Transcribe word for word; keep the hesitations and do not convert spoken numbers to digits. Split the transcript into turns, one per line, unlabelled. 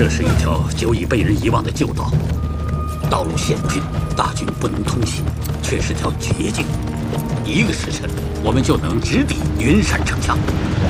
这是一条久已被人遗忘的旧道，道路险峻，大军不能通行，却是条绝境。一个时辰，我们就能直抵云山城墙。